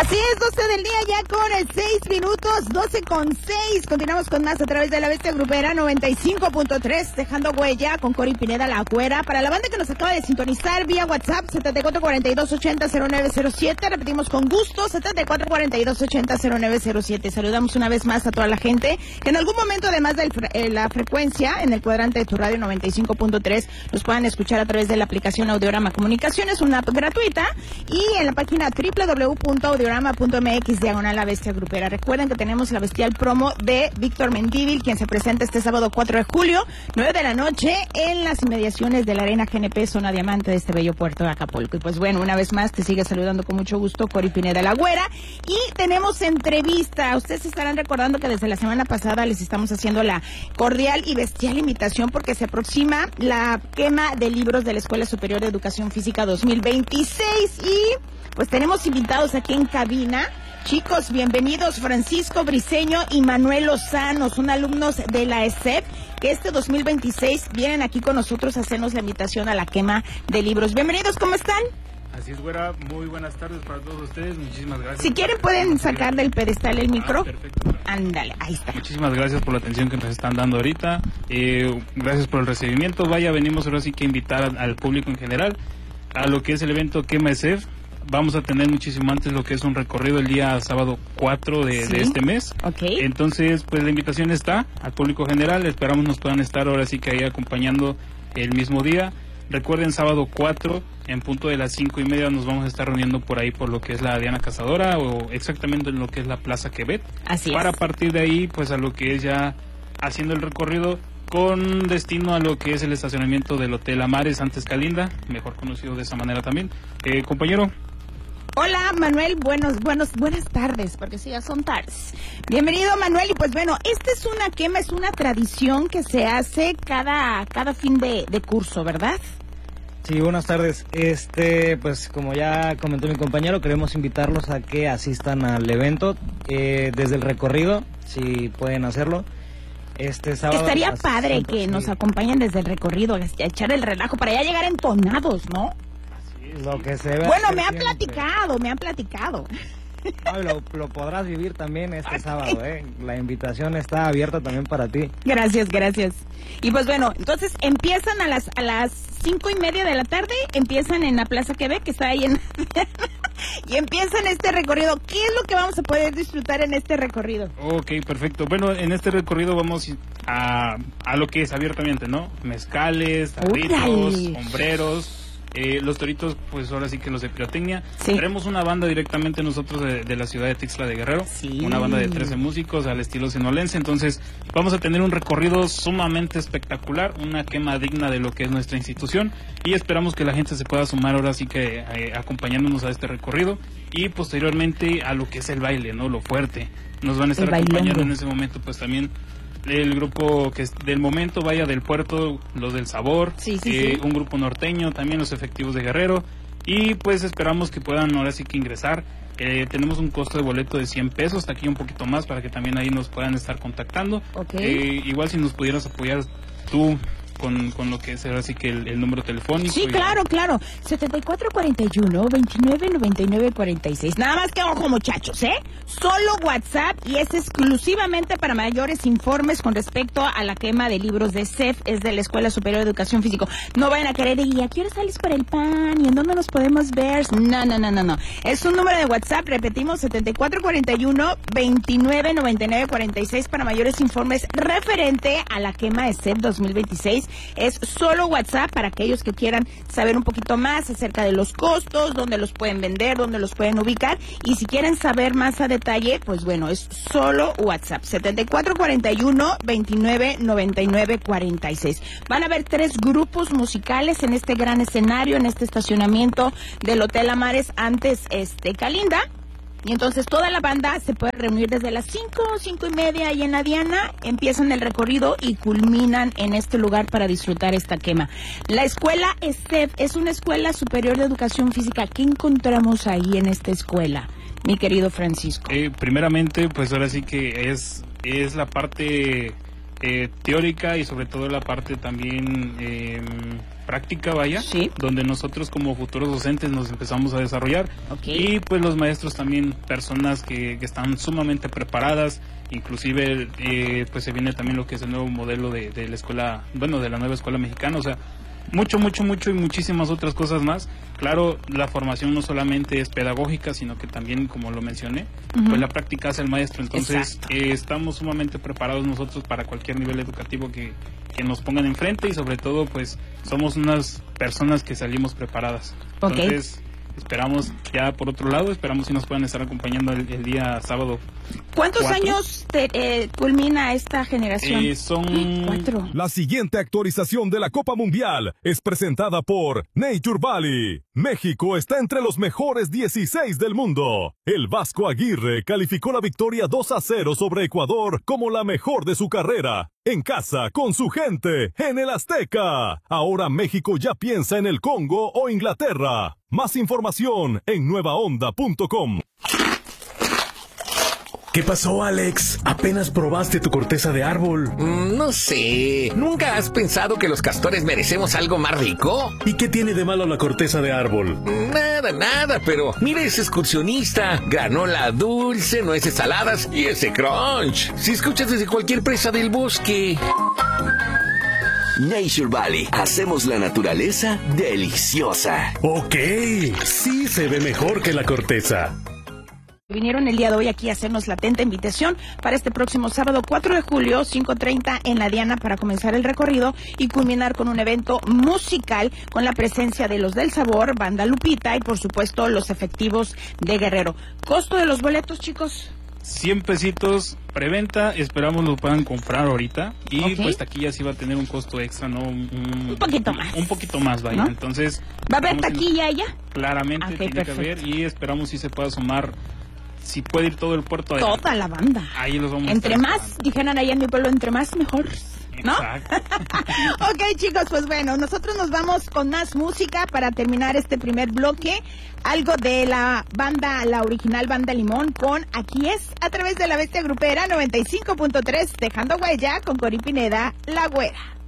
Así es, 12 del día ya con 6 minutos, 12:06. Continuamos con más a través de la Bestia Grupera 95.3, dejando huella con Cori Pineda, la güera. Para la banda que nos acaba de sintonizar vía WhatsApp, 7442800907. Repetimos con gusto, 7442800907. Saludamos una vez más a toda la gente que en algún momento, además de la frecuencia en el cuadrante de tu radio 95.3, nos puedan escuchar a través de la aplicación Audiorama Comunicaciones, una app gratuita, y en la página www.audiorama.mx/La Bestia Grupera. Recuerden que tenemos la bestial promo de Víctor Mendívil, quien se presenta este sábado 4 de julio, 9 de la noche, en las inmediaciones de la Arena GNP, zona diamante de este bello puerto de Acapulco. Y pues bueno, una vez más te sigue saludando con mucho gusto Cori Pineda, la güera, y tenemos entrevista. Ustedes estarán recordando que desde la semana pasada les estamos haciendo la cordial y bestial invitación porque se aproxima la quema de libros de la Escuela Superior de Educación Física 2026 y pues tenemos invitados aquí en cabina. Chicos, bienvenidos Francisco Briceño y Manuel Lozano, son alumnos de la ESEF que este 2026 vienen aquí con nosotros a hacernos la invitación a la quema de libros. Bienvenidos, ¿cómo están? Así es, güera, muy buenas tardes para todos ustedes, muchísimas gracias. Si quieren pueden sacar del pedestal el micro. Perfecto. Ándale, ahí está. Muchísimas gracias por la atención que nos están dando ahorita, gracias por el recibimiento. Vaya, venimos ahora sí que invitar al público en general a lo que es el evento Quema ESEF. Vamos a tener muchísimo antes lo que es un recorrido el día sábado 4 de este mes. Okay. Entonces, pues la invitación está al público general, esperamos nos puedan estar ahora sí que ahí acompañando el mismo día. Recuerden, sábado 4, en punto de las 5:30 nos vamos a estar reuniendo por ahí por lo que es la Diana Cazadora o exactamente en lo que es la Plaza Quebec. Así para es. partir de ahí, pues a lo que es ya haciendo el recorrido con destino a lo que es el estacionamiento del Hotel Amares, antes Calinda, mejor conocido de esa manera también. Compañero. Hola Manuel, buenas tardes, porque sí, ya son tardes. Bienvenido Manuel, y pues bueno, esta es una quema, es una tradición que se hace cada fin de curso, ¿verdad? Sí, buenas tardes. Pues como ya comentó mi compañero, queremos invitarlos a que asistan al evento desde el recorrido, si pueden hacerlo. Este sábado estaría padre que nos acompañen desde el recorrido, a echar el relajo, para ya llegar entonados, ¿no? Lo que se ve. Bueno, me han platicado. No, lo podrás vivir también este sábado, La invitación está abierta también para ti. Gracias. Y pues bueno, entonces empiezan a las 5:30 de la tarde, empiezan en la Plaza Quebec, que está ahí y empiezan este recorrido. ¿Qué es lo que vamos a poder disfrutar en este recorrido? Ok, perfecto. Bueno, en este recorrido vamos a lo que es abiertamente, ¿no? Mezcales, tarritos, sombreros. Los toritos, pues ahora sí que los de pirotecnia. Sí. Tenemos una banda directamente nosotros de la ciudad de Tixla de Guerrero. Sí. Una banda de 13 músicos al estilo sinolense. Entonces vamos a tener un recorrido sumamente espectacular, una quema digna de lo que es nuestra institución, y esperamos que la gente se pueda sumar ahora sí que acompañándonos a este recorrido y posteriormente a lo que es el baile, ¿no? Lo fuerte. Nos van a estar acompañando en ese momento pues también el grupo que es del momento, vaya, del puerto, los del sabor, sí. Un grupo norteño, también los efectivos de Guerrero, y pues esperamos que puedan ahora sí que ingresar. Tenemos un costo de boleto de 100 pesos, aquí un poquito más para que también ahí nos puedan estar contactando. Okay. Igual si nos pudieras apoyar tú con lo que es ahora sí que el número telefónico. Sí, claro. 7441-299946. Nada más que ojo, muchachos, solo WhatsApp, y es exclusivamente para mayores informes con respecto a la quema de libros de ESEF, es de la Escuela Superior de Educación Física. No vayan a querer, ¿y a qué hora sales por el pan? ¿Y en dónde nos podemos ver? No. Es un número de WhatsApp, repetimos, 7441-299946 para mayores informes referente a la quema de ESEF 2026. Es solo WhatsApp para aquellos que quieran saber un poquito más acerca de los costos, dónde los pueden vender, dónde los pueden ubicar, y si quieren saber más a detalle, pues bueno, es solo WhatsApp, 7441-299946. Van a haber 3 grupos musicales en este gran escenario, en este estacionamiento del Hotel Amares, antes Calinda. Y entonces toda la banda se puede reunir desde las 5:30 y en la Diana empiezan el recorrido y culminan en este lugar para disfrutar esta quema. La escuela ESEF es una escuela superior de educación física. ¿Qué encontramos ahí en esta escuela, mi querido Francisco? Primeramente, pues ahora sí que es la parte teórica y sobre todo la parte también práctica, vaya, sí, donde nosotros como futuros docentes nos empezamos a desarrollar, okay, y pues los maestros también, personas que están sumamente preparadas, inclusive pues se viene también lo que es el nuevo modelo de la escuela, bueno, de la nueva escuela mexicana, o sea, mucho y muchísimas otras cosas más. Claro, la formación no solamente es pedagógica, sino que también, como lo mencioné, pues la práctica hace el maestro. Entonces, estamos sumamente preparados nosotros para cualquier nivel educativo que nos pongan enfrente, y sobre todo, pues, somos unas personas que salimos preparadas. Entonces, esperamos, ya por otro lado, esperamos si nos puedan estar acompañando el día sábado. ¿Cuántos años culmina esta generación? Son 4. La siguiente actualización de la Copa Mundial es presentada por Nature Valley. México está entre los mejores 16 del mundo. El Vasco Aguirre calificó la victoria 2-0 sobre Ecuador como la mejor de su carrera. En casa, con su gente, en el Azteca. Ahora México ya piensa en el Congo o Inglaterra. Más información en nuevaonda.com. ¿Qué pasó, Alex? ¿Apenas probaste tu corteza de árbol? No sé. ¿Nunca has pensado que los castores merecemos algo más rico? ¿Y qué tiene de malo la corteza de árbol? Nada, pero mira ese excursionista. Granola dulce, nueces saladas y ese crunch. Si escuchas desde cualquier presa del bosque. Nature Valley. Hacemos la naturaleza deliciosa. Ok, sí se ve mejor que la corteza. Vinieron el día de hoy aquí a hacernos la atenta invitación para este próximo sábado 4 de julio, 5:30 en la Diana, para comenzar el recorrido y culminar con un evento musical con la presencia de los del Sabor, Banda Lupita y por supuesto los efectivos de Guerrero. ¿Costo de los boletos, chicos? 100 pesitos preventa, esperamos lo puedan comprar ahorita, y pues taquilla sí va a tener un costo extra, ¿no? Un poquito más. Un poquito más, vaya, ¿no? Entonces... ¿Va a haber taquilla allá? Claramente tiene que haber, y esperamos si se pueda sumar, si puede ir todo el puerto. Toda la banda. Ahí los vamos entre a estar más, esperando. Dijeron allá en mi pueblo, entre más mejor, ¿no? Exacto. Ok, chicos, pues bueno, nosotros nos vamos con más música para terminar este primer bloque. Algo de la banda, la original Banda Limón, con Aquí es, a través de la Bestia Grupera 95.3, dejando huella con Cori Pineda, La Güera.